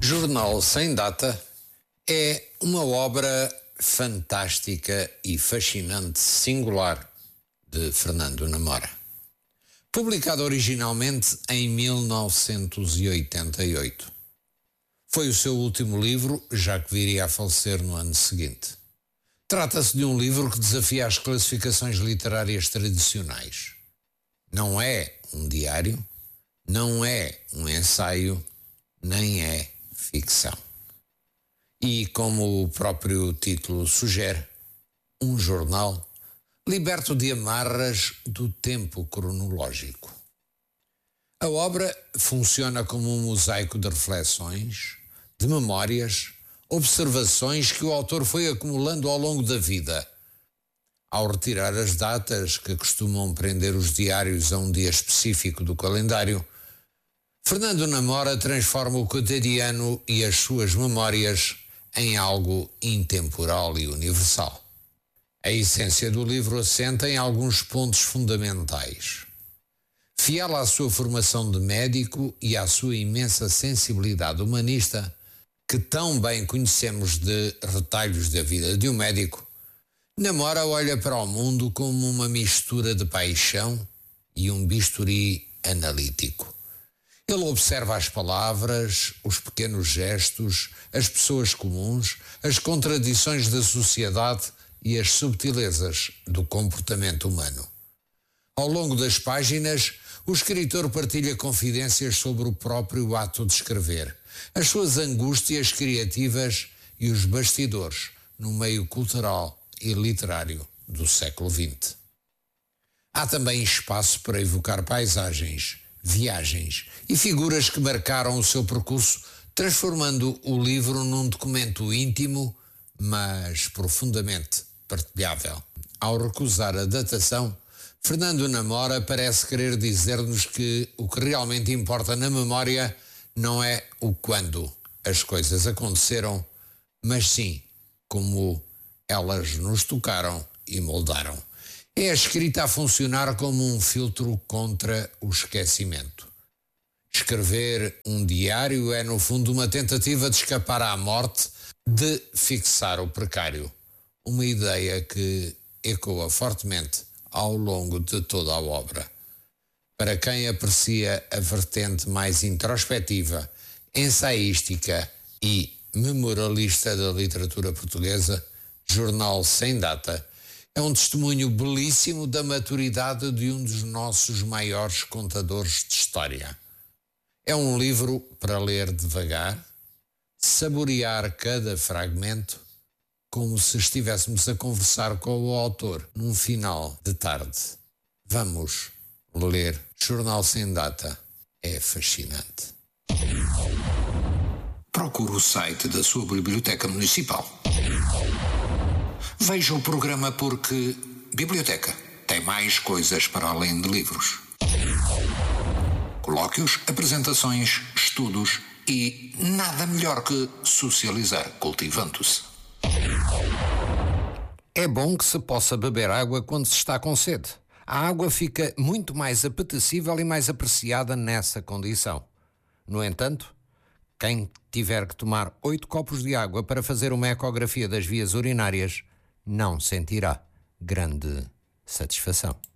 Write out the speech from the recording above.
Jornal Sem Data é uma obra fantástica e fascinante singular de Fernando Namora. Publicado originalmente em 1988. Foi o seu último livro, já que viria a falecer no ano seguinte. Trata-se de um livro que desafia as classificações literárias tradicionais. Não é um diário, não é um ensaio, nem é ficção. E, como o próprio título sugere, um jornal liberto de amarras do tempo cronológico. A obra funciona como um mosaico de reflexões, de memórias, observações que o autor foi acumulando ao longo da vida. Ao retirar as datas que costumam prender os diários a um dia específico do calendário, Fernando Namora transforma o cotidiano e as suas memórias em algo intemporal e universal. A essência do livro assenta em alguns pontos fundamentais. Fiel à sua formação de médico e à sua imensa sensibilidade humanista, que tão bem conhecemos de retalhos da vida de um médico, Namora olha para o mundo como uma mistura de paixão e um bisturi analítico. Ele observa as palavras, os pequenos gestos, as pessoas comuns, as contradições da sociedade e as subtilezas do comportamento humano. Ao longo das páginas, o escritor partilha confidências sobre o próprio ato de escrever, as suas angústias criativas e os bastidores no meio cultural e literário do século XX. Há também espaço para evocar paisagens, viagens e figuras que marcaram o seu percurso, transformando o livro num documento íntimo, mas profundamente partilhável. Ao recusar a datação, Fernando Namora parece querer dizer-nos que o que realmente importa na memória não é o quando as coisas aconteceram, mas sim como elas nos tocaram e moldaram. É a escrita a funcionar como um filtro contra o esquecimento. Escrever um diário é, no fundo, uma tentativa de escapar à morte, de fixar o precário. Uma ideia que ecoa fortemente ao longo de toda a obra. Para quem aprecia a vertente mais introspectiva, ensaística e memorialista da literatura portuguesa, Jornal Sem Data é um testemunho belíssimo da maturidade de um dos nossos maiores contadores de história. É um livro para ler devagar, saborear cada fragmento, como se estivéssemos a conversar com o autor num final de tarde. Vamos ler Jornal Sem Data. É fascinante. Procure o site da sua biblioteca municipal. Veja o programa porque biblioteca tem mais coisas para além de livros. Colóquios, apresentações, estudos e nada melhor que socializar cultivando-se. É bom que se possa beber água quando se está com sede. A água fica muito mais apetecível e mais apreciada nessa condição. No entanto, quem tiver que tomar 8 copos de água para fazer uma ecografia das vias urinárias não sentirá grande satisfação.